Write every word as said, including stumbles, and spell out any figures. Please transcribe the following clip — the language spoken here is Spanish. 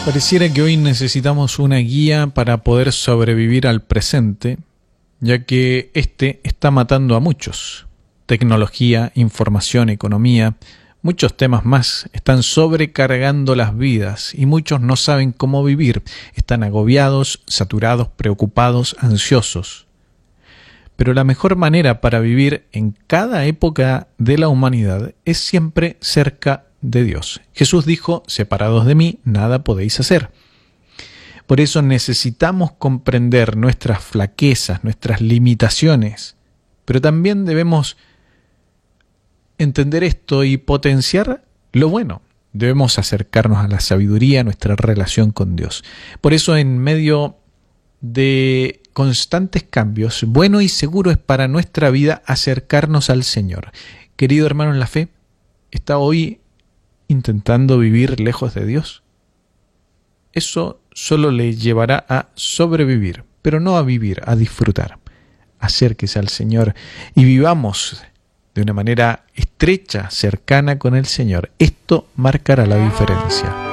Pareciera que hoy necesitamos una guía para poder sobrevivir al presente, ya que este está matando a muchos. Tecnología, información, economía, muchos temas más están sobrecargando las vidas y muchos no saben cómo vivir. Están agobiados, saturados, preocupados, ansiosos. Pero la mejor manera para vivir en cada época de la humanidad es siempre cerca de Dios. Jesús dijo: separados de mí, nada podéis hacer. Por eso necesitamos comprender nuestras flaquezas, nuestras limitaciones, pero también debemos entender esto y potenciar lo bueno. Debemos acercarnos a la sabiduría, a nuestra relación con Dios. Por eso, en medio de constantes cambios, bueno y seguro es para nuestra vida acercarnos al Señor. Querido hermano en la fe, ¿está hoy intentando vivir lejos de Dios? Eso solo le llevará a sobrevivir, pero no a vivir, a disfrutar. Acérquese al Señor y vivamos de una manera estrecha, cercana con el Señor. Esto marcará la diferencia.